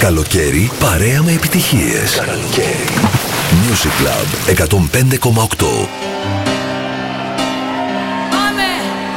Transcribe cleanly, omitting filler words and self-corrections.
Καλοκαίρι παρέα με επιτυχίες. Καλοκαίρι. Music Club 105,8.